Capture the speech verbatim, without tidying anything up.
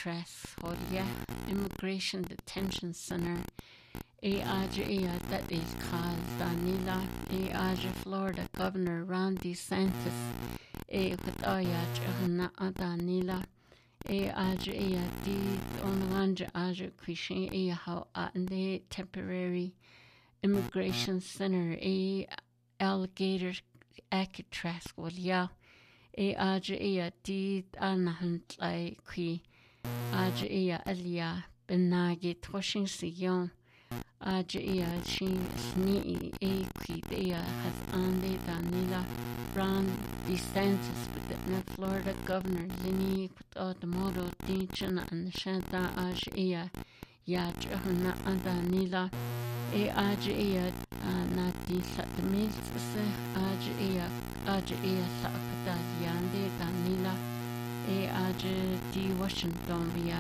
Alcatraz, Horia Immigration Detention Center, A Adria, that is called Danila, A Adria, Florida Governor Ron DeSantis, A Kataya Jahana Danila, A Adria, D Onwanja Adria Quishin, A How Atende Temporary Immigration Center, A Alligator Alcatraz, Horia. E Adria di Anahunt like qui Adria Alia Benagi Twashing Sion Adria Shin Sni E qui dea has Ande Danila Ron DeSantis with the Florida Governor Lini Automoto Dinchan and Shanta Adria Yajahana Danila E Adria Nati Satamil Adria Adria Sakata Yande Danila E Adria di Washington Ria